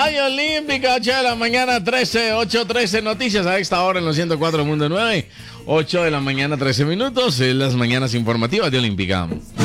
Hay Olímpica, 8 de la mañana, 8:13 noticias a esta hora en los 104.9. 8 de la mañana, 13 minutos, en las mañanas informativas de Olímpica.